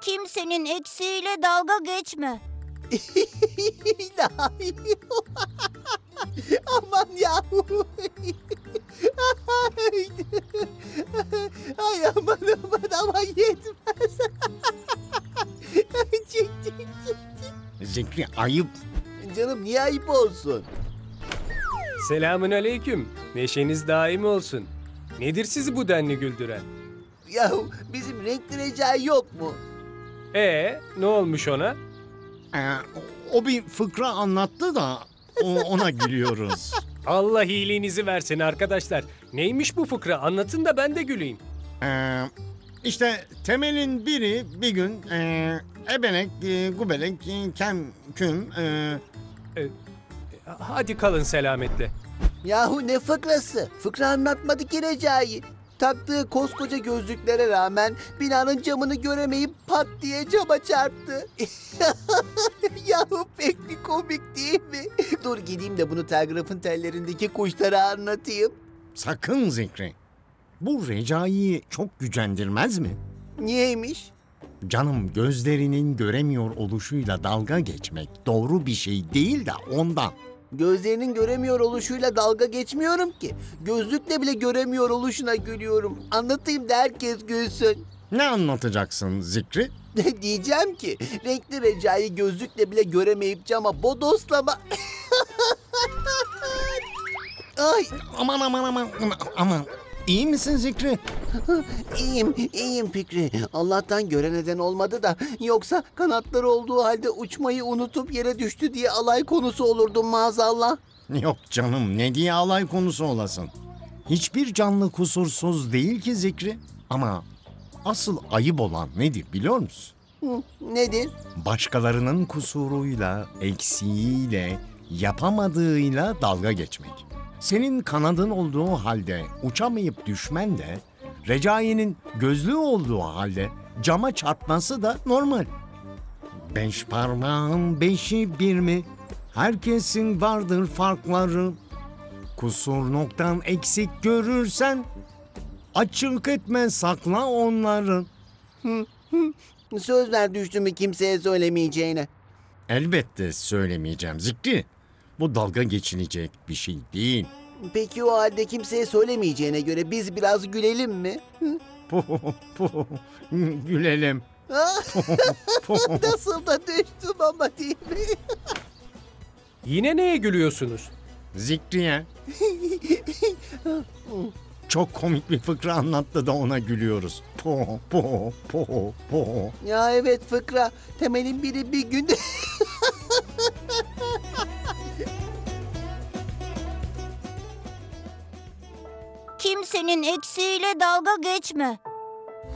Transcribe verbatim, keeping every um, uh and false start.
Kimsenin eksiğiyle dalga geçme. Aman yahu. Ay aman aman aman yetmez. Çık, çık, çık, çık. Zikri, ayıp. Canım niye ayıp olsun? Selamünaleyküm. Neşeniz daim olsun. Nedir sizi bu denli güldüren? Yahu bizim renkli Recai yok mu? Ee, ne olmuş ona? Ee, o bir fıkra anlattı da o- ona gülüyoruz. Allah iyiliğinizi versin arkadaşlar. Neymiş bu fıkra? Anlatın da ben de güleyim. Ee, işte Temel'in biri bir gün e, ebenek, e, gubelek, e, kem, küm... e, Hadi kalın selametle. Yahu ne fıkrası? Fıkra anlatmadı ki Recai. Taktığı koskoca gözlüklere rağmen binanın camını göremeyip pat diye cama çarptı. Yahu pek bir komik değil mi? Dur gideyim de bunu telgrafın tellerindeki kuşlara anlatayım. sakın Zikri. Bu Recai'yi çok gücendirmez mi? Niyeymiş? Canım, gözlerinin göremiyor oluşuyla dalga geçmek doğru bir şey değil de ondan. Gözlerinin göremiyor oluşuyla dalga geçmiyorum ki. Gözlükle bile göremiyor oluşuna gülüyorum. Anlatayım da herkes gülsün. Ne anlatacaksın Zikri? Diyeceğim ki renkli Recai gözlükle bile göremeyip cama bodoslama... Ay Aman aman aman aman. İyi misin Zikri? iyiyim iyiyim Fikri. Allah'tan göre neden olmadı da yoksa kanatları olduğu halde uçmayı unutup yere düştü diye alay konusu olurdum maazallah. Yok canım, ne diye alay konusu olasın. Hiçbir canlı kusursuz değil ki Zikri. Ama asıl ayıp olan nedir biliyor musun? Hı, nedir? Başkalarının kusuruyla, eksiğiyle, yapamadığıyla dalga geçmek. Senin kanadın olduğu halde uçamayıp düşmen de, Recai'nin gözlüğü olduğu halde cama çarpması da normal. Beş parmağın beşi bir mi? Herkesin vardır farkları. Kusur noktan eksik görürsen, açık etme sakla onları. Söz ver düştüğümü kimseye söylemeyeceğine. Elbette söylemeyeceğim Zikri. Bu dalga geçilecek bir şey değil. Peki o halde kimseye söylemeyeceğine göre biz biraz gülelim mi? Hı? Puh, puh, gülelim. Nasıl da düştüm ama değil mi? Yine neye gülüyorsunuz? Zikriye. Çok komik bir fıkra anlattı da ona gülüyoruz. Po po po po. Ya evet fıkra. Temel'in biri bir gün... Kimsenin eksiğiyle dalga geçme.